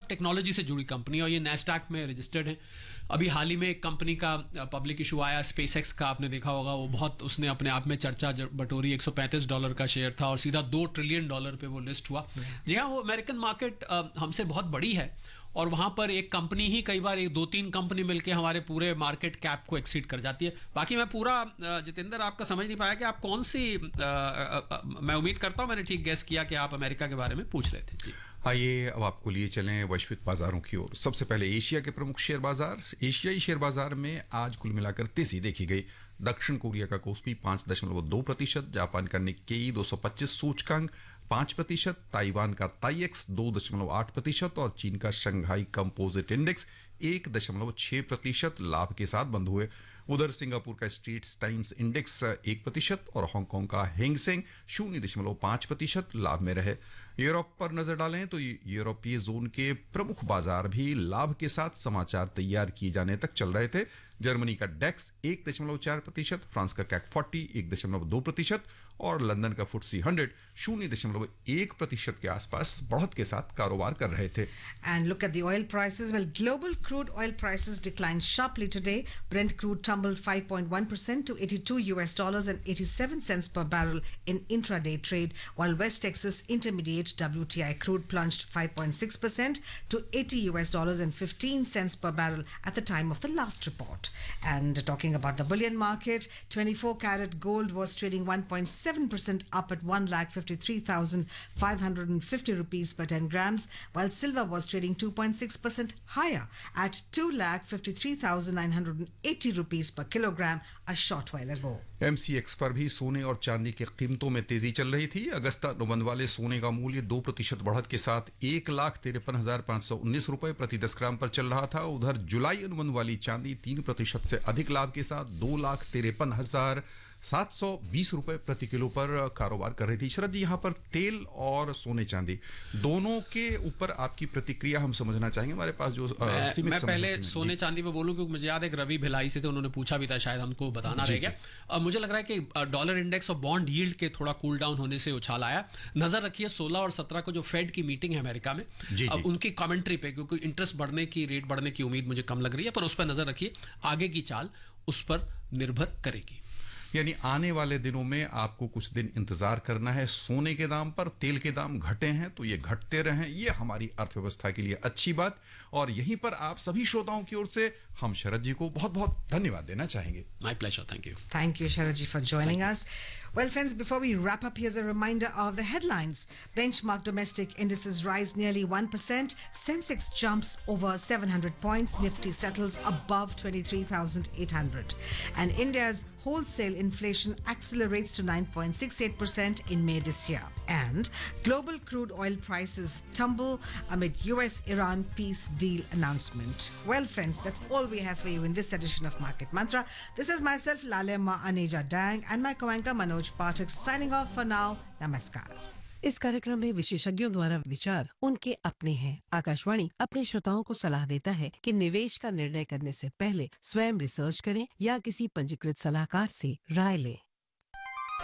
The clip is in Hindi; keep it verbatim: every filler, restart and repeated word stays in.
टेक्नोलॉजी से जुड़ी कंपनी है और ये नैस्डैक में रजिस्टर्ड है। अभी हाल ही में एक कंपनी का पब्लिक इशू आया स्पेस एक्स का, आपने देखा होगा, वो बहुत उसने अपने आप में चर्चा बटोरी। एक सौ पैंतीस डॉलर का शेयर था और सीधा दो ट्रिलियन डॉलर पे वो लिस्ट हुआ। जी हाँ, वो अमेरिकन मार्केट हमसे बहुत बड़ी है और वहाँ पर एक कंपनी ही कई बार एक दो तीन कंपनी मिलके हमारे पूरे मार्केट कैप को एक्सीड कर जाती है। बाकी मैं पूरा जितेंद्र आपका समझ नहीं पाया कि आप कौन सी आ, आ, आ, मैं उम्मीद करता हूँ मैंने ठीक गेस किया कि आप अमेरिका के बारे में पूछ रहे थे। जी आइए अब आपको लिए चलें वैश्विक बाजारों की ओर। सबसे पहले एशिया के प्रमुख शेयर बाजार। एशियाई शेयर बाजार में आज कुल मिलाकर तेजी देखी गई। दक्षिण कोरिया का कोस्पी पाँच दशमलव दो प्रतिशत, जापान का निक्केई दो सौ पच्चीस सूचकांक पाँच प्रतिशत, ताइवान का ताईएक्स दो दशमलव आठ प्रतिशत और चीन का शंघाई कंपोजिट इंडेक्स एक दशमलव छः प्रतिशत लाभ के साथ बंद हुए। उधर सिंगापुर का स्ट्रेट्स टाइम्स इंडेक्स एक प्रतिशत और हांगकांग का हैंग सेंग शून्य दशमलव पाँच प्रतिशत लाभ में रहे। यूरोप पर नजर डालें तो यूरोपीय जोन के प्रमुख बाजार भी लाभ के साथ समाचार तैयार किए जाने तक चल रहे थे। जर्मनी का डेक्स एक दशमलव चार प्रतिशत, फ्रांस का कैक फोर्टी एक दशमलव दो प्रतिशत और लंदन का फुटसी हंड्रेड शून्य दशमलव एक प्रतिशत के आसपास बढ़त के साथ कारोबार कर रहे थे। And look at the oil prices. Well, global crude oil prices declined sharply today. Brent crude tumbled five point one percent to eighty-two U S dollars and eighty-seven cents per barrel in intraday trade, while West Texas Intermediate W T I crude plunged five point six percent to eighty U S dollars and fifteen cents per barrel at the time of the last report. And talking about the bullion market, twenty-four carat gold was trading one point seven percent up at one lakh fifty-three thousand five hundred fifty rupees per ten grams, while silver was trading two point six percent higher at two lakh fifty-three thousand nine hundred eighty rupees per kilogram a short while ago. M C x पर भी सोने और चांदी की कीमतों में तेजी चल रही थी। अगस्त अनुबंध वाले सोने का मूल्य दो प्रतिशत बढ़त के साथ एक लाख तिरपन हजार पाँच सौ उन्नीस रुपए प्रति दस ग्राम पर चल रहा था। उधर जुलाई अनुबंध वाली चांदी तीन प्रतिशत से अधिक लाभ के साथ दो लाख तिरपन हजार सात सौ बीस रुपए प्रति किलो पर कारोबार कर रही थी। शरद जी, यहाँ पर तेल और सोने चांदी दोनों के ऊपर आपकी प्रतिक्रिया हम समझना चाहेंगे। हमारे पास जो मैं, सीमित मैं पहले सोने चांदी पे बोलूं क्योंकि मुझे याद है रवि भिलाई से थे, उन्होंने पूछा भी था, शायद हमको बताना रह गया। मुझे लग रहा है कि डॉलर इंडेक्स और बॉन्ड यील्ड के थोड़ा कूल डाउन होने से उछाल आया। नजर रखिए सोलह और सत्रह को जो फेड की मीटिंग है अमेरिका में, अब उनकी कमेंट्री पे, क्योंकि इंटरेस्ट बढ़ने की रेट बढ़ने की उम्मीद मुझे कम लग रही है, पर उस पर नजर रखिए। आगे की चाल उस पर निर्भर करेगी। यानी आने वाले दिनों में आपको कुछ दिन इंतजार करना है। सोने के दाम पर तेल के दाम घटे हैं तो ये घटते रहें, ये हमारी अर्थव्यवस्था के लिए अच्छी बात। और यहीं पर आप सभी श्रोताओं की ओर से हम शरद जी को बहुत बहुत धन्यवाद देना चाहेंगे। My pleasure, thank you. Thank you, Sharad ji, for joining us. Well, friends, before we wrap up, here's a reminder of the headlines. Benchmark domestic indices rise nearly one percent. Sensex jumps over seven hundred points. Nifty settles above twenty-three thousand eight hundred. And India's wholesale inflation accelerates to nine point six eight percent in May this year. And global crude oil prices tumble amid U S Iran peace deal announcement. Well, friends, that's all we have for you in this edition of Market Mantra. This is myself, Lalema Aneja Dang, and my co-anchor Manoj Pathak signing off for now. Namaskar. इस कार्यक्रम में विशेषज्ञों द्वारा विचार उनके अपने हैं। आकाशवाणी अपने श्रोताओं को सलाह देता है कि निवेश का निर्णय करने से पहले स्वयं रिसर्च करें या किसी पंजीकृत सलाहकार से राय लें।